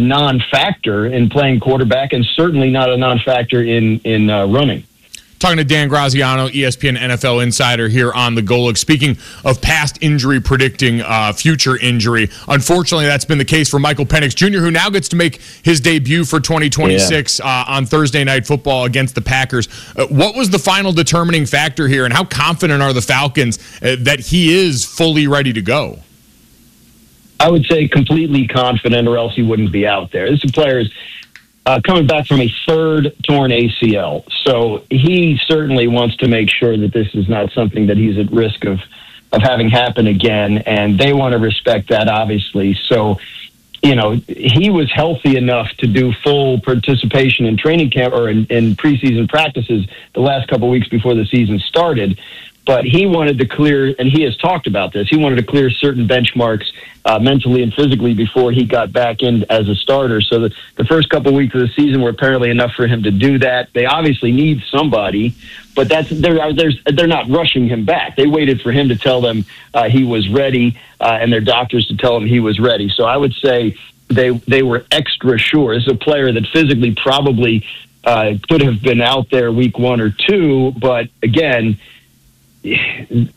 non-factor in playing quarterback, and certainly not a non-factor in running. Talking to Dan Graziano, ESPN NFL insider here on the Golic. Speaking of past injury predicting future injury, unfortunately that's been the case for Michael Penix Jr., who now gets to make his debut for 2026 on Thursday Night Football against the Packers. What was the final determining factor here, and how confident are the Falcons that he is fully ready to go? I would say completely confident, or else he wouldn't be out there. This player is coming back from a third torn ACL. So he certainly wants to make sure that this is not something that he's at risk of having happen again, and they want to respect that, obviously. So, he was healthy enough to do full participation in training camp or in preseason practices the last couple of weeks before the season started. But he wanted to clear, and he has talked about this, he wanted to clear certain benchmarks mentally and physically before he got back in as a starter. So the first couple of weeks of the season were apparently enough for him to do that. They obviously need somebody, but they're not rushing him back. They waited for him to tell them he was ready, and their doctors to tell him he was ready. So I would say they were extra sure. This is a player that physically probably could have been out there week 1 or 2, but again, 3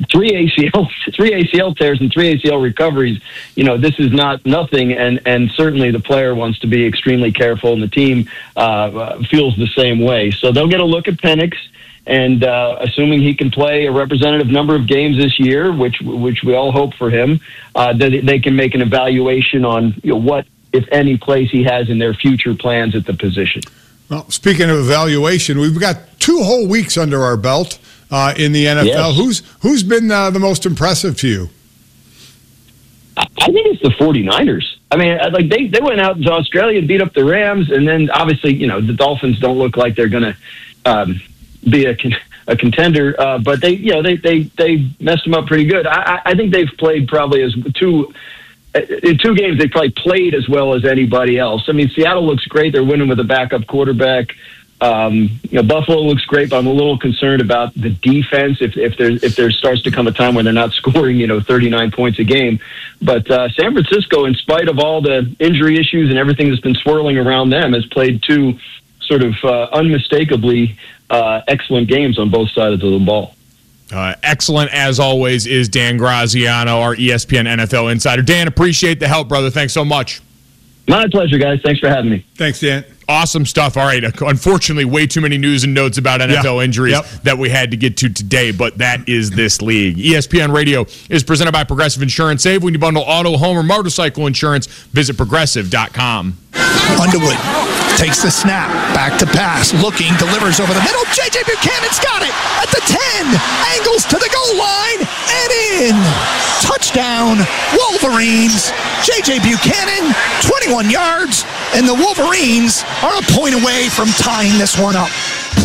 ACL tears and 3 ACL recoveries, this is not nothing, and certainly the player wants to be extremely careful, and the team feels the same way. So they'll get a look at Penix, and assuming he can play a representative number of games this year, which we all hope for him, they can make an evaluation on what, if any, place he has in their future plans at the position. Well, speaking of evaluation, we've got 2 whole weeks under our belt in the NFL. Yes. Who's been the most impressive to you? I think it's the 49ers. I mean, they went out to Australia and beat up the Rams, and then obviously, the Dolphins don't look like they're going to be a contender, but they messed them up pretty good. I think they've played probably in 2 games, they probably played as well as anybody else. I mean, Seattle looks great. They're winning with a backup quarterback. Buffalo looks great, but I'm a little concerned about the defense if there starts to come a time when they're not scoring 39 points a game. But San Francisco, in spite of all the injury issues and everything that's been swirling around them, has played 2 sort of unmistakably excellent games on both sides of the ball. Excellent, as always, is Dan Graziano, our ESPN NFL insider. Dan, appreciate the help, brother. Thanks so much. My pleasure, guys. Thanks for having me. Thanks, Dan. Awesome stuff. All right. Unfortunately, way too many news and notes about NFL injuries that we had to get to today, but that is this league. ESPN Radio is presented by Progressive Insurance. Save when you bundle auto, home, or motorcycle insurance. Visit Progressive.com. Underwood takes the snap, back to pass, looking, delivers over the middle. J.J. Buchanan's got it at the 10, angles to the goal line, and in. Touchdown, Wolverines. J.J. Buchanan, 21 yards, and the Wolverines are a point away from tying this one up.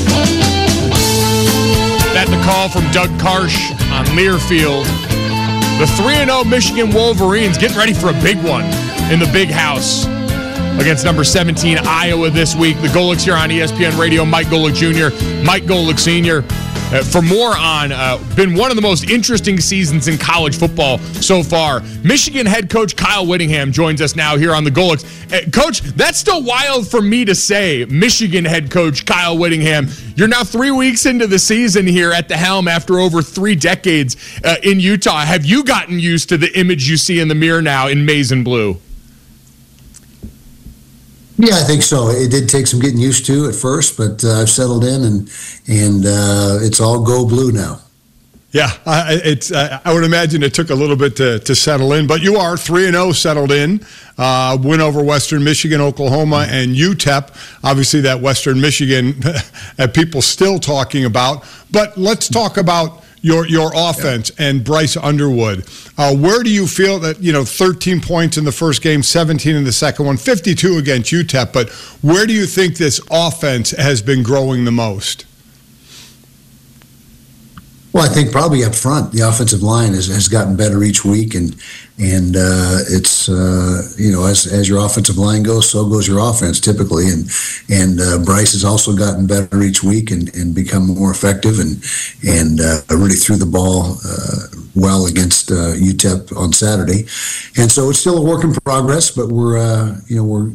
That's the call from Doug Karsh on Learfield. The 3-0 Michigan Wolverines getting ready for a big one in the big house against number 17 Iowa this week. The Golics here on ESPN Radio. Mike Golic Jr., Mike Golic Sr. For more on been one of the most interesting seasons in college football so far. Michigan head coach Kyle Whittingham joins us now here on the Golics. Coach, that's still wild for me to say. Michigan head coach Kyle Whittingham. You're now 3 weeks into the season here at the helm after over 3 decades in Utah. Have you gotten used to the image you see in the mirror now in maize and blue? Yeah, I think so. It did take some getting used to at first, but I've settled in, and it's all go blue now. Yeah, I would imagine it took a little bit to settle in, but you are 3-0 settled in. Win over Western Michigan, Oklahoma, and UTEP. Obviously, that Western Michigan that people still talking about. But let's talk about your offense and Bryce Underwood. Where do you feel that, 13 points in the first game, 17 in the second one, 52 against UTEP, but where do you think this offense has been growing the most? Well, I think probably up front, the offensive line has gotten better each week, and it's as your offensive line goes, so goes your offense typically, and Bryce has also gotten better each week and become more effective and really threw the ball well against UTEP on Saturday, and so it's still a work in progress, but we're